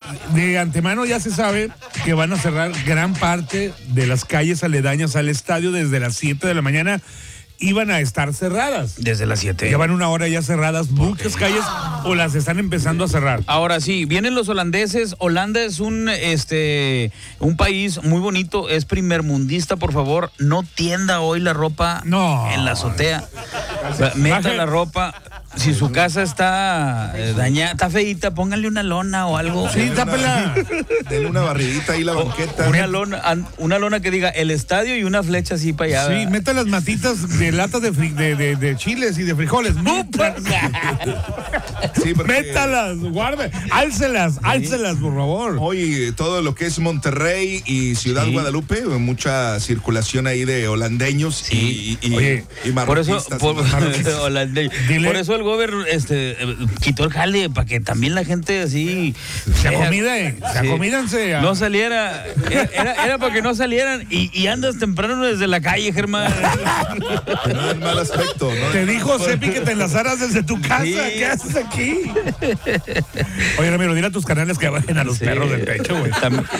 de antemano ya se sabe que van a cerrar gran parte de las calles aledañas al estadio desde las 7 de la mañana. Iban a estar cerradas. Desde las 7. Llevan una hora ya cerradas muchas calles o las están empezando a cerrar. Ahora sí, vienen los holandeses. Holanda es un país muy bonito, es primermundista, por favor, no tienda hoy la ropa en la azotea. Meta la ropa. Si su casa está dañada, está feita, pónganle una lona o algo. Sí, tápela. Denle una barridita ahí la banqueta. Una lona que diga el estadio y una flecha así para allá. Sí, meta las matitas de latas de chiles y de frijoles. Sí, porque... Métalas, guarde, álcelas, por favor. Hoy todo lo que es Monterrey y Ciudad Guadalupe, mucha circulación ahí de holandeños y marroquistas. Por eso el gobierno quitó el jale para que también la gente así se acomídense. No saliera, era para que no salieran y andas temprano desde la calle, Germán. Que no den mal aspecto, ¿no? Te dijo Cepi que te enlazaras desde tu casa. Sí. ¿Qué haces aquí? Oye, Ramiro, dile a tus canales que bajen a los perros del techo, güey.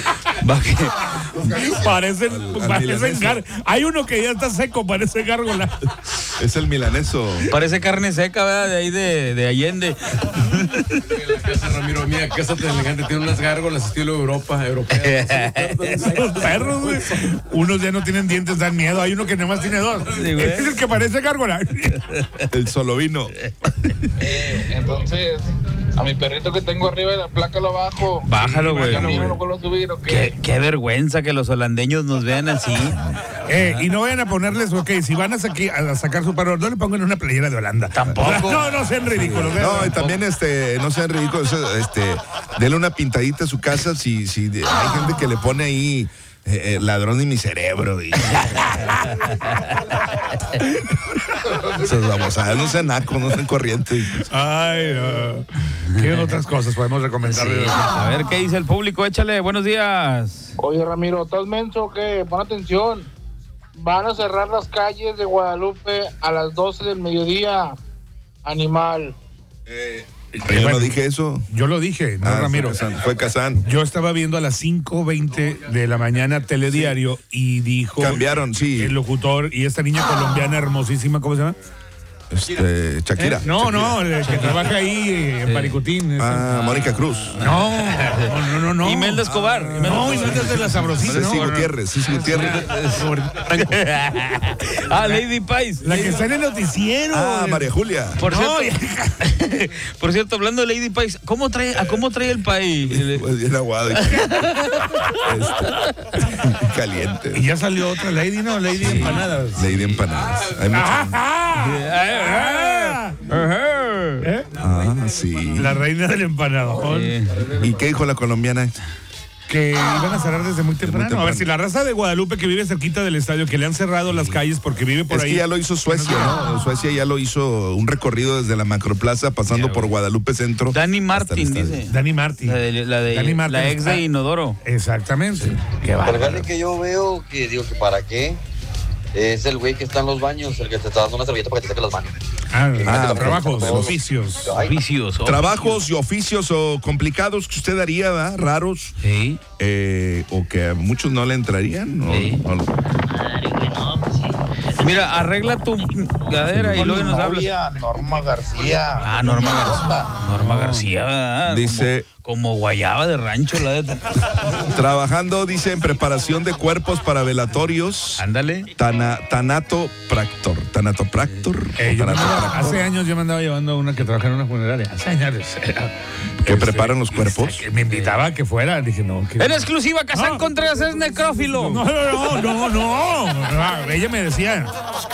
Parecen hay uno que ya está seco, parece gárgola. Es el milaneso. Parece carne seca, ¿verdad? De ahí de Allende. La casa, Ramiro, mía, casa tan elegante, tiene unas gárgolas estilo europea. Los perros, güey. Unos ya no tienen dientes, dan miedo. Hay uno que nada más tiene dos. Sí, es el que parece gárgola. El solo vino. Entonces, a mi perrito que tengo arriba de la placa lo bajo. Bájalo, güey. Qué vergüenza que los holandeños nos vean así. Y no vayan a ponerles, si van a sacar su perro, no le pongan una playera de Holanda. Tampoco. No sean ridículos. No, y también no sean ridículos. Denle una pintadita a su casa si hay gente que le pone ahí ladrón de mi cerebro. No sean nacos, no sean corrientes. Ay, no. ¿Qué otras cosas podemos recomendarle? Sí. A ver, ¿qué dice el público? Échale, buenos días. Oye, Ramiro, ¿estás menso o qué? Pon atención. Van a cerrar las calles de Guadalupe a las 12 del mediodía. Animal. Yo no dije eso. Yo lo dije, Ramiro. Fue Kazán. Yo estaba viendo a las 5:20 de la mañana Telediario y dijo... Cambiaron, sí. El locutor y esta niña colombiana hermosísima, ¿cómo se llama? Shakira. No, que trabaja ahí en Paricutín. Mónica Cruz. No. Imelda Escobar. No, Imelda es de la sabrosita. Sí, Gutiérrez. Lady Pais. La que está en el noticiero. María Julia. Por cierto, hablando de Lady Pais, ¿cómo trae el país? Pues bien aguado. Caliente. Y ya salió otra Lady, ¿no? Lady Empanadas. Lady Empanadas. Hay sí. La reina del empanadón. ¿Y qué dijo la colombiana? Que iban a cerrar desde muy temprano. A ver, si la raza de Guadalupe que vive cerquita del estadio, que le han cerrado las calles porque vive por ahí. Es que ya lo hizo Suecia, ¿no? Suecia ya lo hizo un recorrido desde la Macroplaza pasando por Guadalupe Centro. Dani Martín, dice. Dani Martín. La ex de Inodoro. Exactamente. Qué bárbaro. Que yo veo que digo que para qué. Es el güey que está en los baños, el que te está dando una servilleta para que te saque las manos. Trabajos, oficios. Trabajos y oficios complicados que usted haría, ¿verdad? Raros. Sí. O que a muchos no le entrarían. Mira, arregla tu gadera y luego nos hablas. Norma García. Norma García. Dice... Como guayaba de rancho, la de... Trabajando, dice, en preparación de cuerpos para velatorios. Ándale. Tanatopractor. Hace años yo me andaba llevando a una que trabaja en una funeraria. Hace años. ¿Que preparan los cuerpos? Que me invitaba a que fuera. Dije, no. En exclusiva, Kazán Contreras es necrófilo. No. Ella me decía...